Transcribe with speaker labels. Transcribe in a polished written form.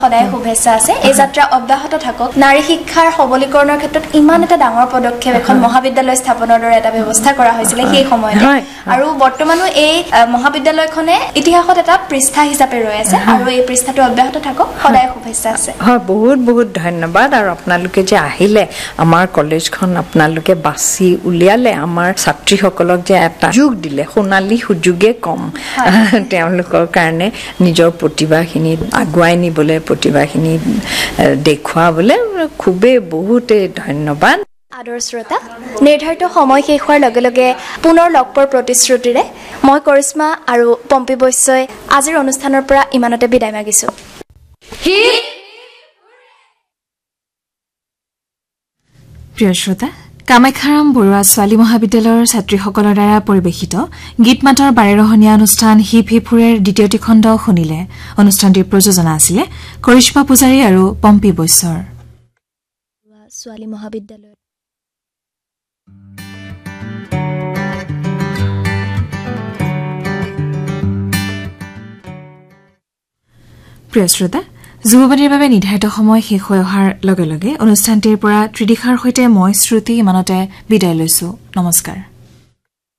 Speaker 1: সদায় শুভেচ্ছা আছে এই যাত্ৰা অব্যাহত থাকক নাৰী শিক্ষাৰ সবলীকৰণৰ ক্ষেত্ৰত ইমান এটা ডাঙৰ পদক্ষেপ এখন মহাবিদ্যালয় স্থাপনৰ দৰে এটা ব্যৱস্থা কৰা হৈছিল সেই সময়ত আৰু বৰ্তমানো এই মহাবিদ্যালয়খনে ইতিহাসত এটা পৃষ্ঠা হিচাপে ৰৈ আছে আৰু এই পৃষ্ঠাটো অব্যাহত থাকক সদায় শুভেচ্ছা আছে
Speaker 2: হয় বহুত বহুত ধন্যবাদ আৰু আপোনালোকে যে আহিলে আমাৰ কলেজখন আপোনালোকে বাছি উলিয়ালে আমাৰ ছাত্ৰীসকলক যে এটা সুযোগ দিলে সোণালী সুযোগে কম তেওঁলোকৰ কাৰণে নিজৰ প্ৰতিভাখিনি আগুৱাই নিবলৈ প্ৰতিভাখিনি দেখুৱাবলৈ খুবেই বহুতে ধন্যবাদ
Speaker 1: আদৰ শ্ৰোতা নিৰ্ধাৰিত সময় শেষ হোৱাৰ লগে লগে পুনৰ লগ পোৱাৰ প্ৰতিশ্ৰুতিৰে মই কৰিশ্মা আৰু পম্পী বৈশ্যই আজিৰ অনুষ্ঠানৰ পৰা ইমানতে বিদায় মাগিছো
Speaker 3: প্ৰিয় শ্ৰোতা কামাখ্যাৰাম বৰুৱা ছোৱালী মহাবিদ্যালয়ৰ ছাত্ৰীসকলৰ দ্বাৰা পৰিৱেশিত গীত মাতৰ 12ৰহনীয়া অনুষ্ঠান হিপ হিপুৰেৰ দ্বিতীয়টি খণ্ড শুনিলে অনুষ্ঠানটিৰ প্ৰযোজনা আছিলে কৰিশ্মা পূজাৰী আৰু পম্পী বৈশ্যৰ
Speaker 1: ছোৱালী মহাবিদ্যালয়
Speaker 3: প্ৰিয় শ্ৰোতা যুৱবাণীৰ বাবে নিৰ্ধাৰিত সময় শেষ হৈ অহাৰ লগে লগে অনুষ্ঠানটিৰ পৰা ত্ৰিদিশাৰ সৈতে মই শ্ৰুতি ইমানতে বিদায় লৈছো নমস্কাৰ